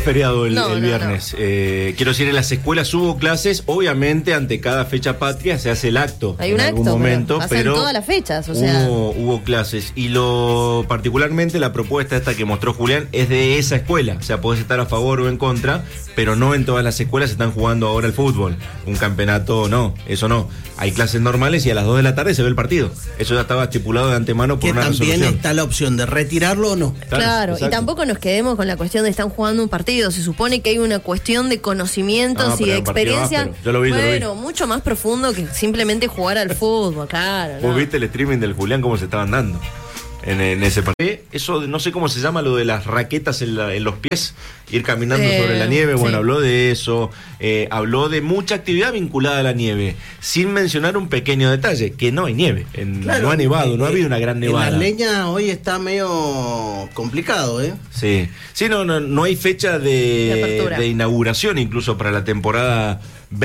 feriado el viernes. No. Quiero decir, en las escuelas hubo clases, obviamente ante cada fecha patria se hace el acto. Hay un en acto, algún momento, pero en todas las fechas, o sea. Hubo clases. Y particularmente la propuesta esta que mostró Julián es de esa escuela. O sea, podés estar a favor o en contra, pero no en todas las escuelas se están jugando ahora el fútbol. Un campeonato, no, eso no. Hay clases normales y a las 2 de la tarde se ve el partido. Eso ya estaba estipulado de antemano por una resolución. Que también está la opción de retirarlo o no. Claro, y tampoco nos quedemos con la cuestión de están jugando un partido. Se supone que hay una cuestión de conocimientos y de experiencia. Yo lo vi. Mucho más profundo que simplemente jugar al fútbol, claro. ¿Vos viste el streaming del Julián cómo se estaban dando en ese partido? Eso, no sé cómo se llama, lo de las raquetas en los pies, ir caminando sobre la nieve. Bueno, sí. Habló de eso, habló de mucha actividad vinculada a la nieve, sin mencionar un pequeño detalle, que no hay nieve, no ha nevado, no ha habido una gran nevada. En la leña hoy está medio complicado, ¿eh? Sí, no hay fecha de inauguración incluso para la temporada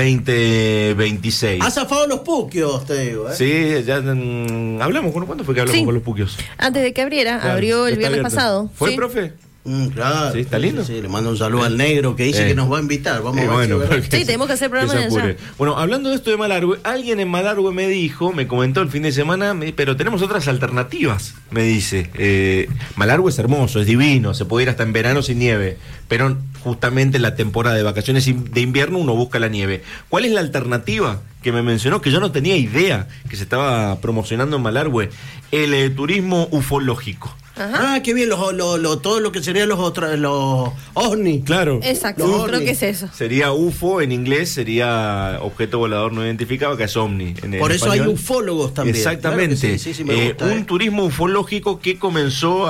2026. Ha zafado los puquios, te digo, ¿eh? Sí, ya hablamos. ¿Cuándo fue que hablamos con los puquios? Antes de que abriera, abrió el viernes pasado. ¿Fue el profe? Claro. Sí, está lindo. Sí, le mando un saludo al negro que dice que nos va a invitar. Vamos a ver. Sí, tenemos que hacer programa allá. Bueno, hablando de esto de Malargüe, alguien en Malargüe me comentó el fin de semana, pero tenemos otras alternativas, me dice. Malargüe es hermoso, es divino, se puede ir hasta en verano sin nieve, pero justamente en la temporada de vacaciones de invierno uno busca la nieve. ¿Cuál es la alternativa que me mencionó, que yo no tenía idea que se estaba promocionando en Malargüe? El turismo ufológico. Ajá. Ah, qué bien, todo lo que serían los OVNI. Claro. Exacto, creo que es eso. Sería UFO en inglés, sería objeto volador no identificado, que es OVNI. Por eso hay ufólogos también. Exactamente. Claro sí, me gusta, un turismo ufológico que comenzó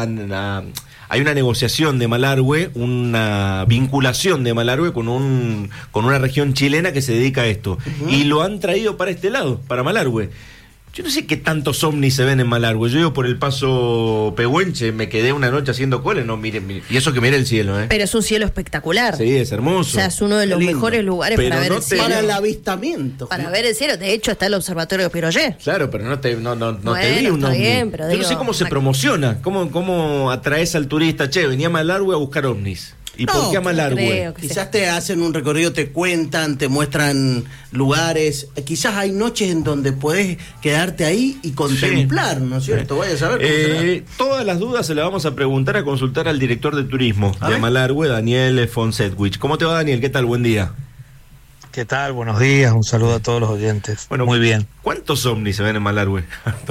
hay una negociación de Malargüe, una vinculación de Malargüe con una región chilena que se dedica a esto. Uh-huh. Y lo han traído para este lado, para Malargüe. Yo no sé qué tantos ovnis se ven en Malargüe. Yo iba por el paso Pehuenche, me quedé una noche haciendo cola. No, miren, y eso que mira el cielo, ¿eh? Pero es un cielo espectacular. Sí, es hermoso. O sea, es uno de los mejores lugares para ver el cielo. Para el avistamiento. Para ver el cielo. De hecho, está el observatorio de Piroyé. Claro, pero no te vi un ovni. Bien, pero yo no sé cómo se promociona, cómo atraes al turista. Che, venía a Malargüe a buscar ovnis. ¿Y por qué a Malargüe? Quizás te hacen un recorrido, te cuentan, te muestran lugares. Quizás hay noches en donde podés quedarte ahí y contemplar, ¿no es cierto? Vaya a saber. Todas las dudas se las vamos a preguntar, a consultar al director de turismo de Malargüe, Daniel Fonsetwich. ¿Cómo te va, Daniel? ¿Qué tal? Buen día. ¿Qué tal? Buenos días. Un saludo a todos los oyentes. Bueno, muy bien. ¿Cuántos ovnis se ven en Malargüe?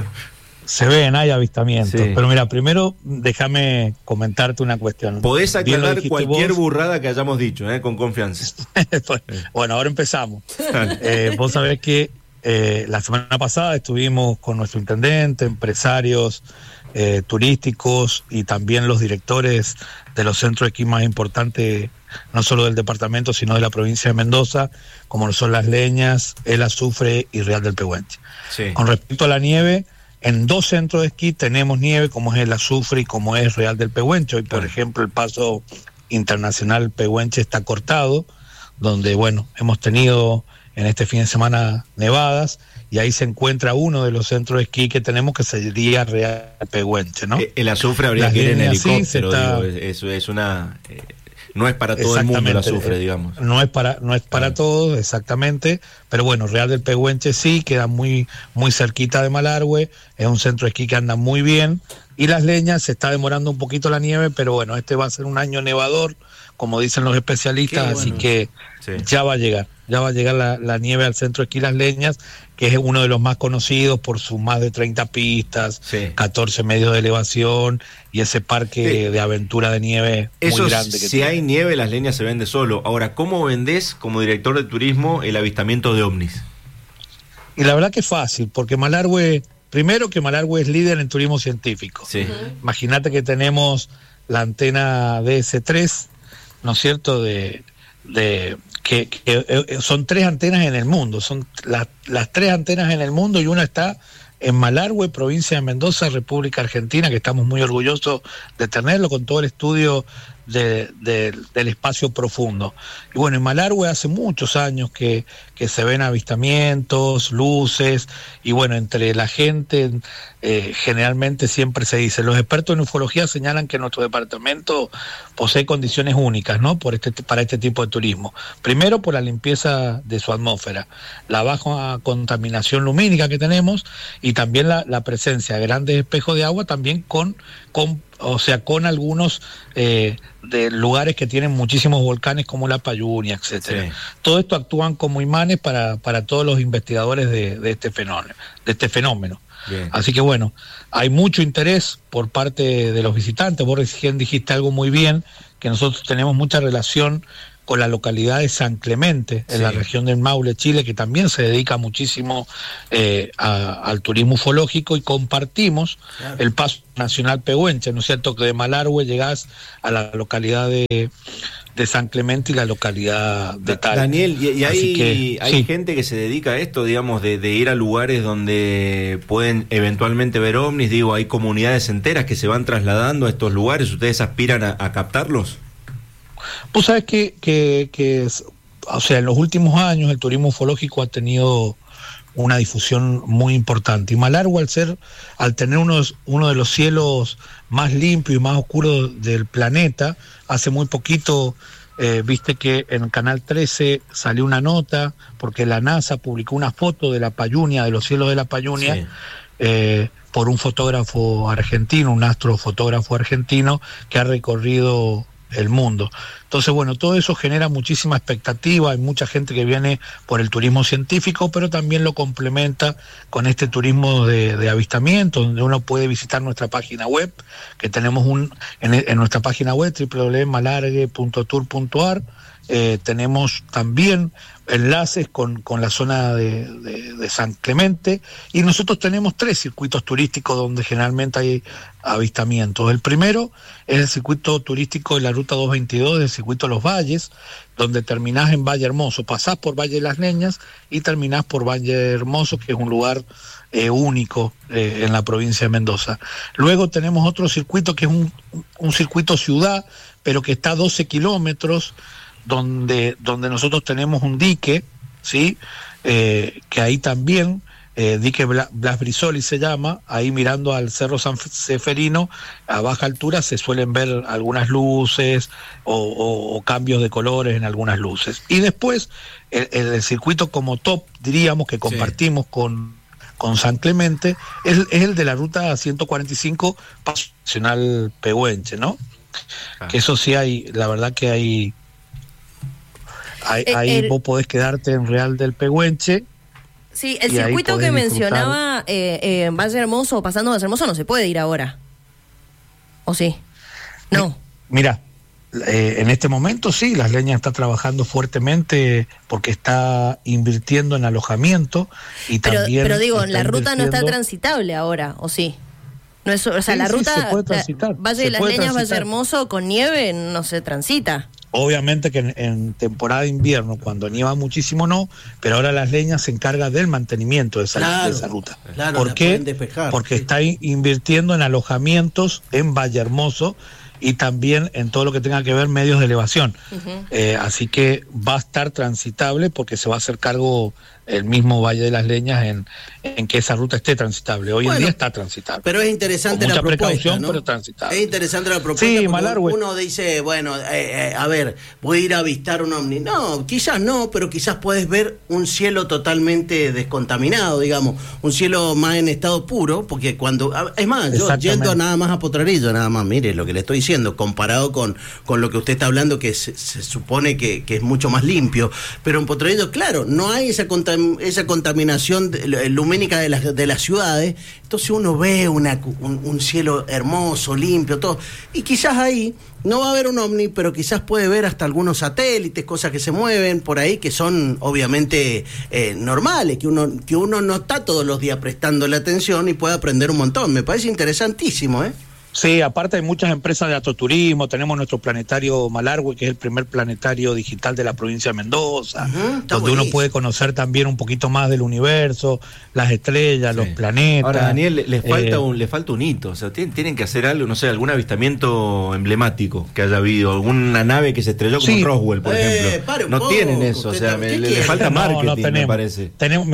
Se ven, hay avistamientos. Sí. Pero mira, primero déjame comentarte una cuestión. Podés aclarar cualquier burrada que hayamos dicho, con confianza. Bueno, ahora empezamos. Vos sabés que la semana pasada estuvimos con nuestro intendente, empresarios turísticos y también los directores de los centros de esquí más importantes, no solo del departamento, sino de la provincia de Mendoza, como son Las Leñas, El Azufre y Real del Pehuenche. Sí. Con respecto a la nieve, en 2 centros de esquí tenemos nieve, como es El Azufre y como es Real del Pehuenche. Hoy, por ejemplo, el paso internacional Pehuenche está cortado, donde, hemos tenido en este fin de semana nevadas, y ahí se encuentra uno de los centros de esquí que tenemos, que sería Real del Pehuenche, ¿no? El Azufre habría que ir en helicóptero, eso es una... No es para todo el mundo el Azufre, digamos. No es para todos, exactamente. Pero Real del Pehuenche sí, queda muy, muy cerquita de Malargüe. Es un centro de esquí que anda muy bien. Y Las Leñas se está demorando un poquito la nieve, pero este va a ser un año nevador, como dicen los especialistas, así que ya va a llegar la nieve al centro de esquí Las Leñas, que es uno de los más conocidos por sus más de 30 pistas, 14 medios de elevación y ese parque de aventura de nieve muy grande. Si hay nieve, Las Leñas se vende solo. Ahora, ¿cómo vendés como director de turismo el avistamiento de ovnis? Y la verdad que es fácil, porque primero que Malargüe es líder en turismo científico. Sí. Imagínate que tenemos la antena DS3, ¿no es cierto?, que son 3 antenas en el mundo, son las 3 antenas en el mundo, y una está en Malargüe, provincia de Mendoza, República Argentina, que estamos muy orgullosos de tenerlo, con todo el estudio del espacio profundo. Y bueno, en Malargüe hace muchos años que se ven avistamientos, luces, y bueno, entre la gente generalmente siempre se dice, los expertos en ufología señalan que nuestro departamento posee condiciones únicas, ¿no? Para este tipo de turismo. Primero, por la limpieza de su atmósfera, la baja contaminación lumínica que tenemos, y también la presencia de grandes espejos de agua, también con algunos de lugares que tienen muchísimos volcanes como la Payunia, etcétera. Sí. Todo esto actúan como imanes para todos los investigadores de este fenómeno. Bien. Así que bueno, hay mucho interés por parte de los visitantes. Vos recién dijiste algo muy bien, que nosotros tenemos mucha relación con la localidad de San Clemente, en la región del Maule, Chile, que también se dedica muchísimo al turismo ufológico, y compartimos el Paso Nacional Pehuenche, ¿no es cierto? Que de Malargüe llegás a la localidad de San Clemente y la localidad de Tal. Daniel, y hay gente que se dedica a esto, digamos, de ir a lugares donde pueden eventualmente ver ovnis. Digo, hay comunidades enteras que se van trasladando a estos lugares. ¿Ustedes aspiran a captarlos? Vos sabés que o sea, en los últimos años el turismo ufológico ha tenido una difusión muy importante. Y Malargüe, al tener uno de los cielos más limpios y más oscuros del planeta, hace muy poquito, viste que en Canal 13 salió una nota, porque la NASA publicó una foto de la Payunia, de los cielos de la Payunia, por un fotógrafo argentino, un astrofotógrafo argentino que ha recorrido el mundo. Entonces, bueno, todo eso genera muchísima expectativa. Hay mucha gente que viene por el turismo científico, pero también lo complementa con este turismo de avistamiento, donde uno puede visitar nuestra página web, que tenemos en nuestra página web www.malargue.tour.ar. Tenemos también enlaces con la zona de San Clemente, y nosotros tenemos 3 circuitos turísticos donde generalmente hay avistamientos. El primero es el circuito turístico de la Ruta 222, del circuito Los Valles, donde terminás en Valle Hermoso, pasás por Valle de las Leñas y terminás por Valle Hermoso, que es un lugar único en la provincia de Mendoza. Luego tenemos otro circuito que es un circuito ciudad, pero que está a 12 kilómetros, donde nosotros tenemos un dique, ¿sí? Que ahí también, dique Blas Brisoli se llama, ahí mirando al Cerro San Seferino, a baja altura se suelen ver algunas luces o cambios de colores en algunas luces. Y después, el circuito como top, diríamos, que compartimos con San Clemente, es el de la Ruta 145, Paso Nacional Pehuenche, ¿no? Que eso sí hay, la verdad que hay... Ahí vos podés quedarte en Real del Pehuenche. Sí, el circuito que mencionaba Valle Hermoso, pasando Valle Hermoso, no se puede ir ahora. ¿O sí? No. Mira, en este momento sí, Las Leñas está trabajando fuertemente porque está invirtiendo en alojamiento y también... Pero digo, la ruta no está transitable ahora, ¿o sí? No es, o sea, la ruta se puede transitar, Valle de las Leñas, Valle Hermoso, con nieve no se transita. Obviamente que en temporada de invierno, cuando nieva muchísimo, no, pero ahora Las Leñas se encarga del mantenimiento de esa ruta. Claro, ¿por qué? Porque está invirtiendo en alojamientos en Valle Hermoso y también en todo lo que tenga que ver medios de elevación. Así que va a estar transitable porque se va a hacer cargo el mismo Valle de las Leñas en que esa ruta esté transitable. Hoy en día está transitable. Pero es interesante la propuesta, precaución, ¿no? Pero transitable. Es interesante la propuesta, sí, porque Malargüe. Uno dice, bueno, a ver, voy a ir a avistar un ovni. No, quizás no, pero quizás puedes ver un cielo totalmente descontaminado, digamos, un cielo más en estado puro, porque cuando... Es más, yo yendo nada más a Potrerillo, nada más, mire lo que le estoy diciendo, comparado con lo que usted está hablando, que se supone que es mucho más limpio, pero en Potrerillo, claro, no hay esa contaminación lumínica de las ciudades, entonces uno ve un cielo hermoso, limpio, todo, y quizás ahí no va a haber un ovni, pero quizás puede ver hasta algunos satélites, cosas que se mueven por ahí, que son obviamente normales, que uno no está todos los días prestando la atención y puede aprender un montón. Me parece interesantísimo, Sí, aparte hay muchas empresas de atoturismo, tenemos nuestro planetario Malargüe, que es el primer planetario digital de la provincia de Mendoza, donde uno puede conocer también un poquito más del universo, las estrellas, los planetas. Ahora, Daniel, le falta un hito, o sea, tienen que hacer algo, no sé, algún avistamiento emblemático que haya habido, alguna nave que se estrelló como Roswell, por ejemplo. No tienen eso, o sea, le falta marketing, me parece. Tenemos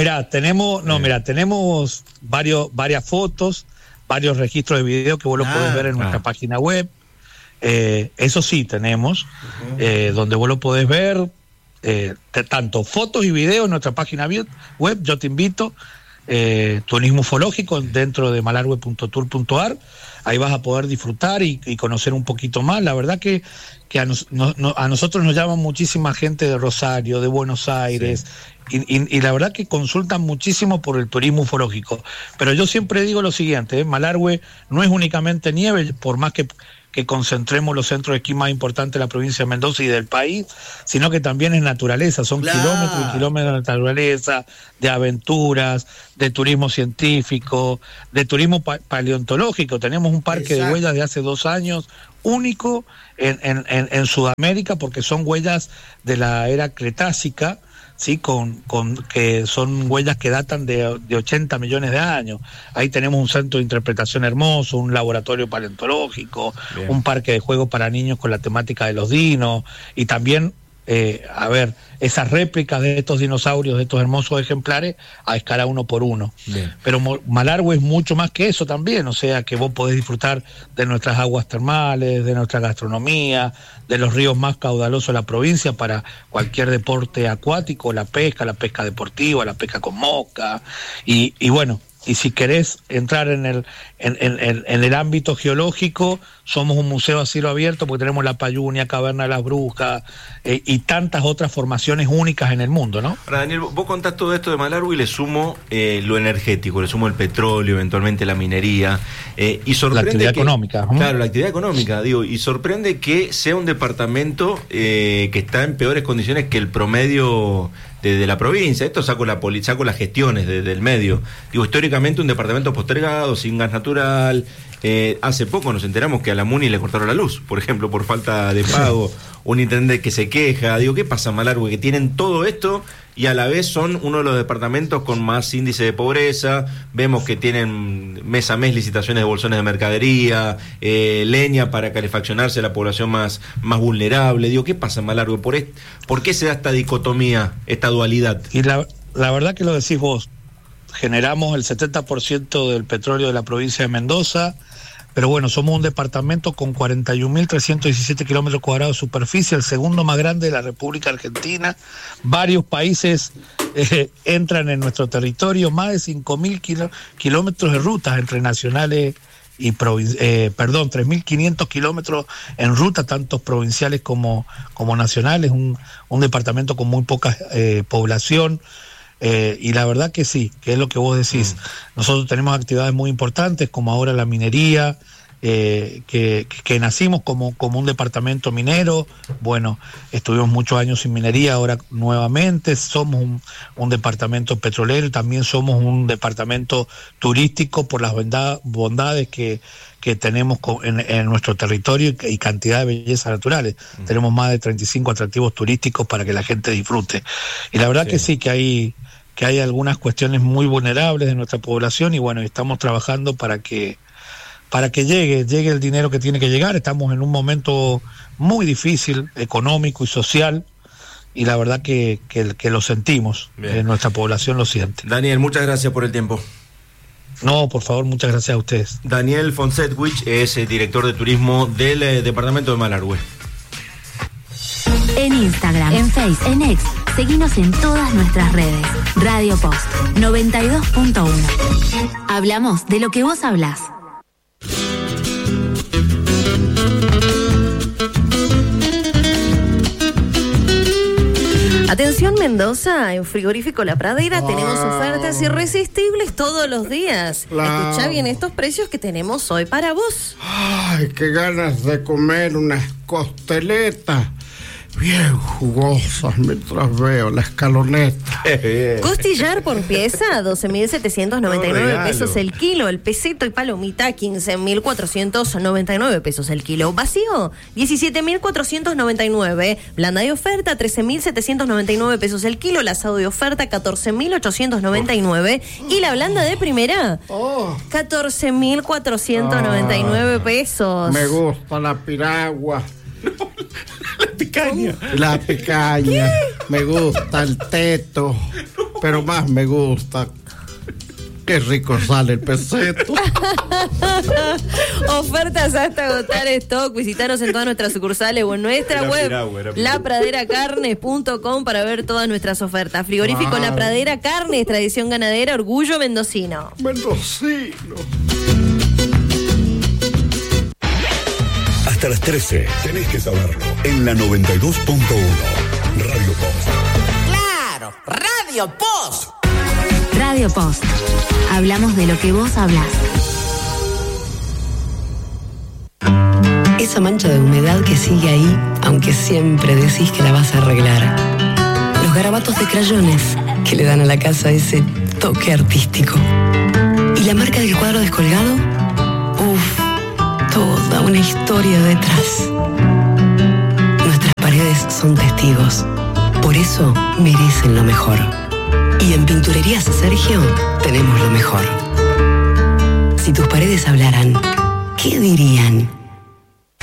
varias fotos, varios registros de video que vos lo podés ver en nuestra página web. Eso sí tenemos, donde vos lo podés ver, tanto fotos y videos en nuestra página web. Yo te invito, turismo ufológico dentro de malargüe.tour.ar. Ahí vas a poder disfrutar y conocer un poquito más. La verdad que a nosotros nos llama muchísima gente de Rosario, de Buenos Aires, y la verdad que consultan muchísimo por el turismo ufológico. Pero yo siempre digo lo siguiente, Malargüe no es únicamente nieve, por más que concentremos los centros de esquí más importantes de la provincia de Mendoza y del país, sino que también es naturaleza, son kilómetros y kilómetros de naturaleza, de aventuras, de turismo científico, de turismo paleontológico. Tenemos un parque de huellas de hace 2 años, único en Sudamérica, porque son huellas de la era Cretácica, sí, con que son huellas que datan de 80 millones de años. Ahí tenemos un centro de interpretación hermoso, un laboratorio paleontológico, un parque de juegos para niños con la temática de los dinos, y también esas réplicas de estos dinosaurios, de estos hermosos ejemplares, a escala 1 por 1. Pero Malargüe es mucho más que eso también, o sea que vos podés disfrutar de nuestras aguas termales, de nuestra gastronomía, de los ríos más caudalosos de la provincia para cualquier deporte acuático, la pesca deportiva, la pesca con mosca, y bueno. Y si querés entrar en el ámbito geológico, somos un museo a cielo abierto porque tenemos la Payunia, Caverna de las Brujas y tantas otras formaciones únicas en el mundo, ¿no? Ahora, Daniel, vos contás todo esto de Malargüe y le sumo lo energético, le sumo el petróleo, eventualmente la minería, y sorprende la actividad económica. Claro, la actividad económica, digo, y sorprende que sea un departamento que está en peores condiciones que el promedio de la provincia. Esto saco las gestiones del medio. Digo, históricamente un departamento postergado, sin gas natural. Hace poco nos enteramos que a la Muni le cortaron la luz, por ejemplo, por falta de pago. Un intendente que se queja. Digo, ¿qué pasa en Malargüe? Que tienen todo esto y a la vez son uno de los departamentos con más índice de pobreza. Vemos que tienen mes a mes licitaciones de bolsones de mercadería, leña para calefaccionarse a la población más vulnerable. Digo, ¿qué pasa en Malargüe? ¿Por qué se da esta dicotomía, esta dualidad? Y la verdad que lo decís vos. Generamos el 70% del petróleo de la provincia de Mendoza, pero bueno, somos un departamento con 41.317 kilómetros cuadrados de superficie, el segundo más grande de la República Argentina. Varios países entran en nuestro territorio, más de 5.000 kilómetros de rutas entre nacionales y 3.500 kilómetros en ruta, tanto provinciales como nacionales, un departamento con muy poca población. Y la verdad que sí, que es lo que vos decís. Nosotros tenemos actividades muy importantes, como ahora la minería, que nacimos como un departamento minero. Bueno, estuvimos muchos años sin minería, ahora nuevamente somos un departamento petrolero y también somos un departamento turístico por las bondades que tenemos en nuestro territorio y cantidad de bellezas naturales. Tenemos más de 35 atractivos turísticos para que la gente disfrute. Y la verdad que sí, que hay algunas cuestiones muy vulnerables de nuestra población y bueno, estamos trabajando para que llegue el dinero que tiene que llegar. Estamos en un momento muy difícil, económico y social, y la verdad que lo sentimos, nuestra población lo siente. Daniel, muchas gracias por el tiempo. No, por favor, muchas gracias a ustedes. Daniel Fonsetwich es director de turismo del departamento de Malargüe. En Instagram, en Face, en X, seguinos en todas nuestras redes. Radio Post 92.1. Hablamos de lo que vos hablás. Atención Mendoza, en Frigorífico La Pradera tenemos ofertas irresistibles todos los días. Escuchá bien estos precios que tenemos hoy para vos. Ay, qué ganas de comer unas costeletas. bien jugosas mientras veo la escaloneta. Costillar por pieza, 12.799 pesos el kilo. El peseto y palomita, 15.499 pesos el kilo. Vacío, 17.499. Blanda de oferta, 13.799 pesos el kilo. El asado de oferta, 14.899. Y la blanda de primera, 14.499 pesos. Me gusta la piragua. La picaña. La picaña. Me gusta el teto. Pero más me gusta. Qué rico sale el peseto. Ofertas hasta agotar stock. Visítanos en todas nuestras sucursales o en nuestra web, lapraderacarnes.com, para ver todas nuestras ofertas. Frigorífico La Pradera Carnes, tradición ganadera, orgullo mendocino. Mendocino. Hasta las 13, tenés que saberlo. En la 92.1, Radio Post. ¡Claro! ¡Radio Post! Radio Post. Hablamos de lo que vos hablás. Esa mancha de humedad que sigue ahí, aunque siempre decís que la vas a arreglar. Los garabatos de crayones que le dan a la casa ese toque artístico. ¿Y la marca del cuadro descolgado? Uf, toda una historia detrás. Nuestras paredes son testigos. Por eso merecen lo mejor. Y en Pinturerías Sergio tenemos lo mejor. Si tus paredes hablaran, ¿qué dirían?